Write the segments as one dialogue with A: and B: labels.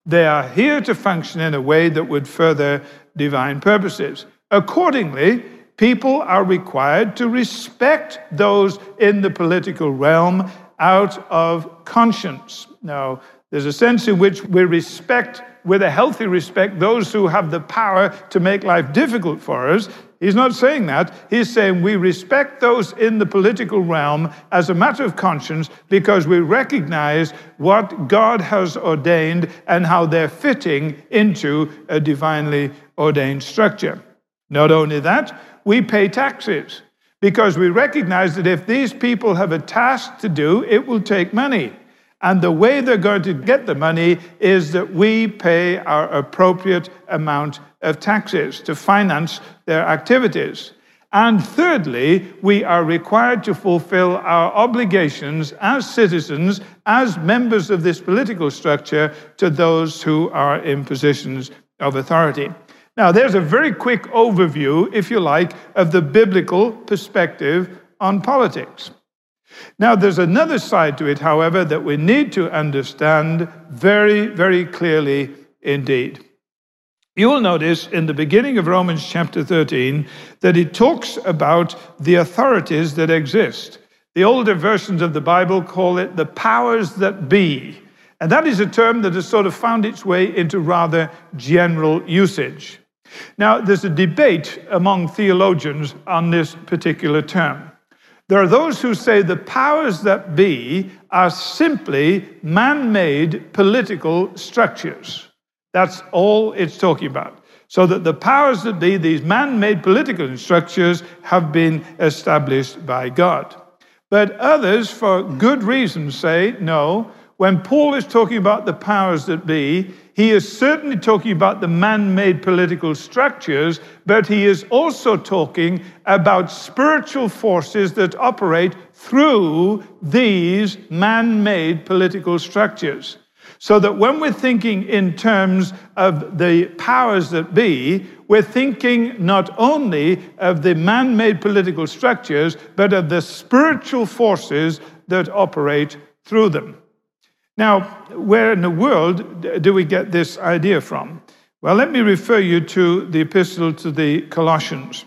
A: They are here to function in a way that would further divine purposes. Accordingly, people are required to respect those in the political realm out of conscience. Now, there's a sense in which we respect, with a healthy respect, those who have the power to make life difficult for us. He's not saying that. He's saying we respect those in the political realm as a matter of conscience because we recognize what God has ordained and how they're fitting into a divinely ordained structure. Not only that, we pay taxes because we recognize that if these people have a task to do, it will take money. And the way they're going to get the money is that we pay our appropriate amount of taxes to finance their activities. And thirdly, we are required to fulfill our obligations as citizens, as members of this political structure, to those who are in positions of authority. Now, there's a very quick overview, if you like, of the biblical perspective on politics. Now, there's another side to it, however, that we need to understand very, very clearly indeed. You will notice in the beginning of Romans chapter 13 that it talks about the authorities that exist. The older versions of the Bible call it the powers that be. And that is a term that has sort of found its way into rather general usage. Now, there's a debate among theologians on this particular term. There are those who say the powers that be are simply man-made political structures. That's all it's talking about. So that the powers that be, these man-made political structures, have been established by God. But others, for good reasons, say, no, when Paul is talking about the powers that be, he is certainly talking about the man-made political structures, but he is also talking about spiritual forces that operate through these man-made political structures. So that when we're thinking in terms of the powers that be, we're thinking not only of the man-made political structures, but of the spiritual forces that operate through them. Now, where in the world do we get this idea from? Well, let me refer you to the epistle to the Colossians.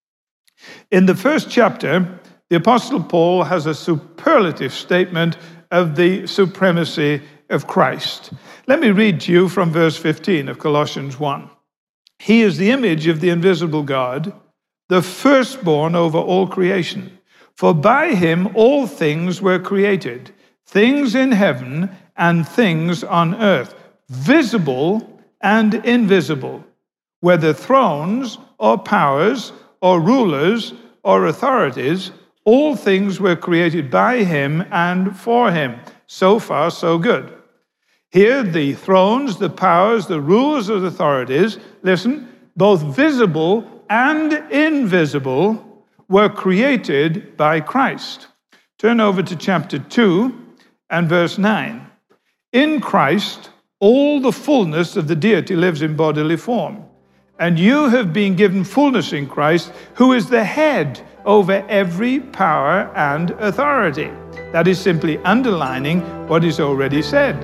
A: In the first chapter, the Apostle Paul has a superlative statement of the supremacy of Christ. Let me read to you from verse 15 of Colossians 1. He is the image of the invisible God, the firstborn over all creation. For by him all things were created, things in heaven and things on earth, visible and invisible, whether thrones or powers or rulers or authorities, all things were created by him and for him. So far, so good. Here, the thrones, the powers, the rulers of authorities, listen, both visible and invisible, were created by Christ. Turn over to chapter 2 and verse 9. In Christ, all the fullness of the deity lives in bodily form. And you have been given fullness in Christ, who is the head over every power and authority. That is simply underlining what is already said.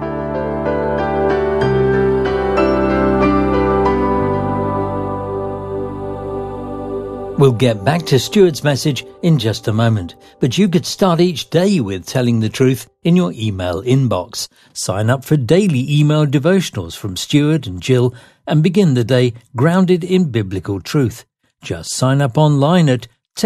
B: We'll get back to Stuart's message in just a moment, but you could start each day with telling the truth in your email inbox. Sign up for daily email devotionals from Stuart and Jill and begin the day grounded in biblical truth. Just sign up online at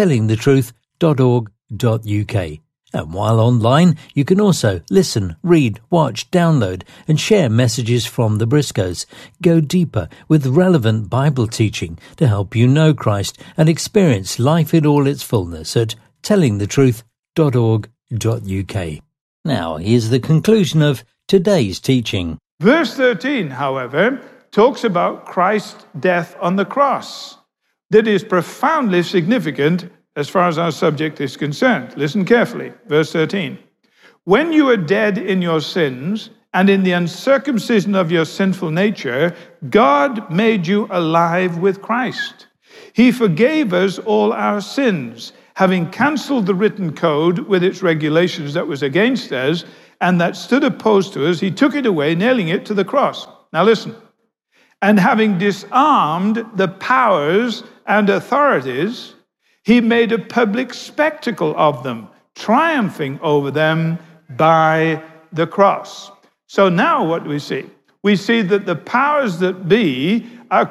B: tellingthetruth.org.uk. And while online, you can also listen, read, watch, download, and share messages from the Briscoes. Go deeper with relevant Bible teaching to help you know Christ and experience life in all its fullness at tellingthetruth.org.uk. Now, here's the conclusion of today's teaching.
A: Verse 13, however, talks about Christ's death on the cross. That is profoundly significant as far as our subject is concerned. Listen carefully. Verse 13. When you were dead in your sins and in the uncircumcision of your sinful nature, God made you alive with Christ. He forgave us all our sins, having cancelled the written code with its regulations that was against us, and that stood opposed to us, he took it away, nailing it to the cross. Now listen. And having disarmed the powers and authorities, he made a public spectacle of them, triumphing over them by the cross. So now what do we see? We see that the powers that be are